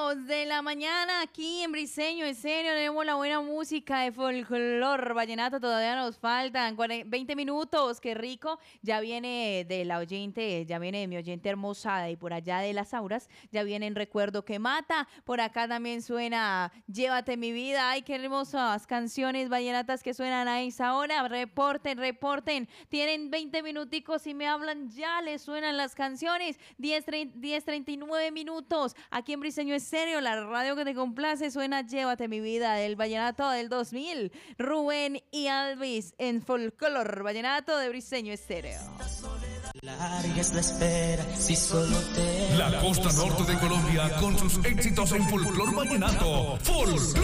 2 de la mañana aquí en Briseño, en serio, tenemos la buena música de folclor vallenato, todavía nos faltan 20 minutos, qué rico, ya viene de la oyente, ya viene de mi oyente hermosa y por allá de las auras, ya viene en Recuerdo que Mata, por acá también suena Llévate mi vida, ay qué hermosas canciones vallenatas que suenan a esa hora, reporten, tienen 20 minuticos y me hablan, ya les suenan las canciones, 10:39 minutos, aquí en Briseño es serio, la radio que te complace suena Llévate mi vida del vallenato del 2000, Rubén y Alvis en folclor vallenato de Briseño Estéreo. Larga es la espera, si solo te La costa norte de Colombia con sus éxitos en folclor vallenato.